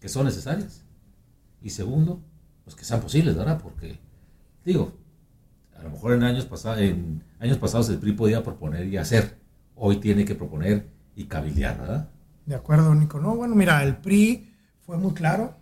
que son necesarias. Y segundo, pues que sean posibles, ¿verdad? Porque, digo, a lo mejor en años pasados el PRI podía proponer y hacer. Hoy tiene que proponer y cabildear, ¿verdad? De acuerdo, Nico. No, bueno, mira, el PRI fue muy claro.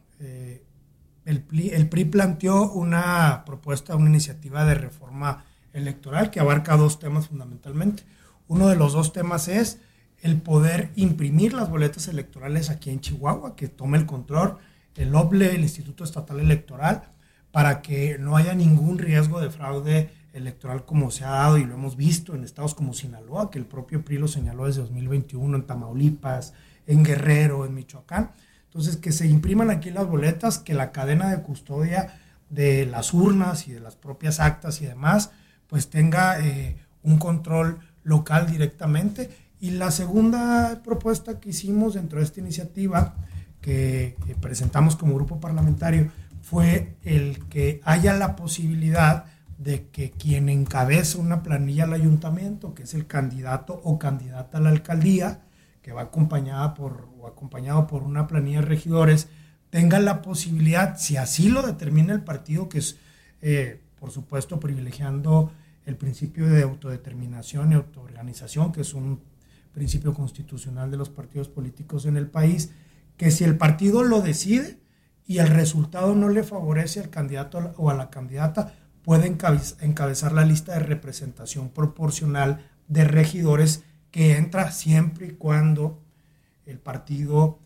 El PRI planteó una propuesta, una iniciativa de reforma electoral que abarca dos temas fundamentalmente. Uno de los dos temas es el poder imprimir las boletas electorales aquí en Chihuahua, que tome el control el OBLE, el Instituto Estatal Electoral, para que no haya ningún riesgo de fraude electoral como se ha dado y lo hemos visto en estados como Sinaloa, que el propio PRI lo señaló desde 2021, en Tamaulipas, en Guerrero, en Michoacán. Entonces, que se impriman aquí las boletas, que la cadena de custodia de las urnas y de las propias actas y demás, pues tenga un control local directamente. Y la segunda propuesta que hicimos dentro de esta iniciativa, que presentamos como grupo parlamentario, fue el que haya la posibilidad de que quien encabeza una planilla al ayuntamiento, que es el candidato o candidata a la alcaldía, que va acompañado por una planilla de regidores, tenga la posibilidad, si así lo determina el partido, que es, por supuesto, privilegiando el principio de autodeterminación y autoorganización, que es un principio constitucional de los partidos políticos en el país, que si el partido lo decide y el resultado no le favorece al candidato o a la candidata, puede encabezar la lista de representación proporcional de regidores, que entra siempre y cuando el partido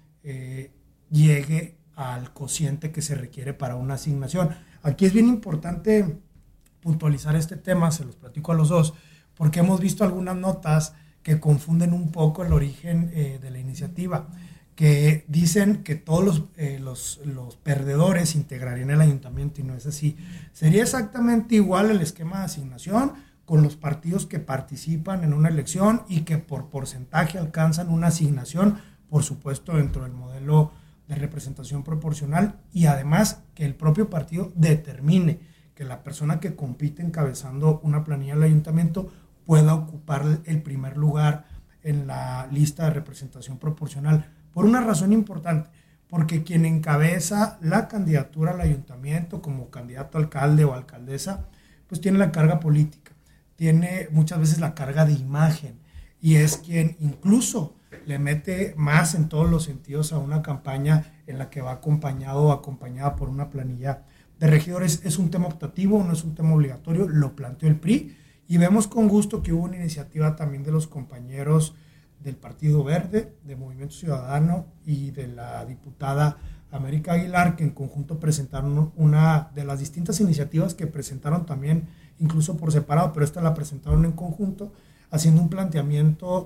llegue al cociente que se requiere para una asignación. Aquí es bien importante puntualizar este tema, se los platico a los dos, porque hemos visto algunas notas que confunden un poco el origen de la iniciativa, que dicen que todos los perdedores integrarían el ayuntamiento, y no es así. Sería exactamente igual el esquema de asignación con los partidos que participan en una elección y que por porcentaje alcanzan una asignación, por supuesto dentro del modelo de representación proporcional, y además que el propio partido determine que la persona que compite encabezando una planilla del ayuntamiento pueda ocupar el primer lugar en la lista de representación proporcional, por una razón importante, porque quien encabeza la candidatura al ayuntamiento como candidato a alcalde o alcaldesa, pues tiene la carga política, tiene muchas veces la carga de imagen, y es quien incluso le mete más en todos los sentidos a una campaña en la que va acompañado o acompañada por una planilla de regidores. Es un tema optativo, no es un tema obligatorio, lo planteó el PRI, y vemos con gusto que hubo una iniciativa también de los compañeros del Partido Verde, de Movimiento Ciudadano y de la diputada América Aguilar, que en conjunto presentaron una de las distintas iniciativas que presentaron también, incluso por separado, pero esta la presentaron en conjunto, haciendo un planteamiento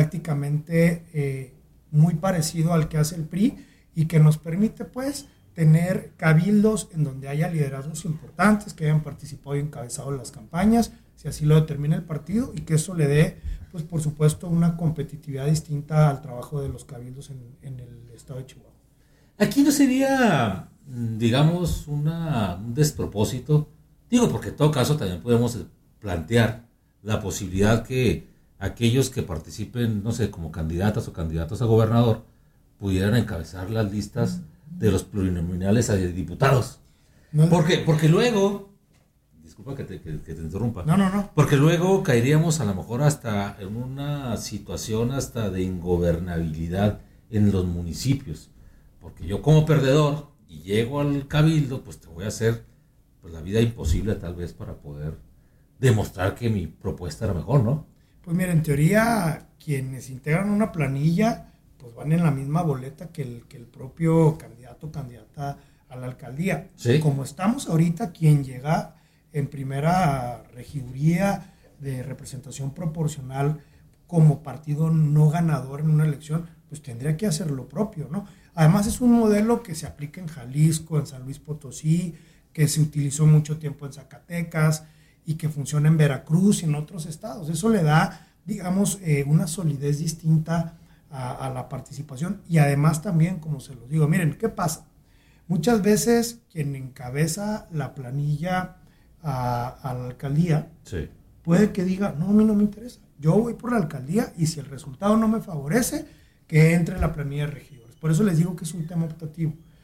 prácticamente muy parecido al que hace el PRI, y que nos permite pues tener cabildos en donde haya liderazgos importantes que hayan participado y encabezado las campañas, si así lo determina el partido, y que eso le dé, pues por supuesto, una competitividad distinta al trabajo de los cabildos en el estado de Chihuahua. Aquí no sería, digamos, un despropósito, digo, porque en todo caso también podemos plantear la posibilidad que aquellos que participen, no sé, como candidatas o candidatos a gobernador, pudieran encabezar las listas de los plurinominales a diputados. No, porque luego, disculpa que te interrumpa. No. Porque luego caeríamos a lo mejor hasta en una situación hasta de ingobernabilidad en los municipios. Porque yo como perdedor y llego al cabildo, pues te voy a hacer pues la vida imposible tal vez para poder demostrar que mi propuesta era mejor, ¿no? Pues mira, en teoría quienes integran una planilla pues van en la misma boleta que el propio candidato o candidata a la alcaldía. ¿Sí? Como estamos ahorita, quien llega en primera regiduría de representación proporcional como partido no ganador en una elección, pues tendría que hacer lo propio, ¿no? Además es un modelo que se aplica en Jalisco, en San Luis Potosí, que se utilizó mucho tiempo en Zacatecas y que funciona en Veracruz y en otros estados. Eso le da, digamos, una solidez distinta a la participación, y además también, como se los digo, miren, ¿qué pasa? Muchas veces quien encabeza la planilla a la alcaldía, sí, puede que diga, no, a mí no me interesa, yo voy por la alcaldía y si el resultado no me favorece, que entre la planilla de regidores. Por eso les digo que es un tema optativo.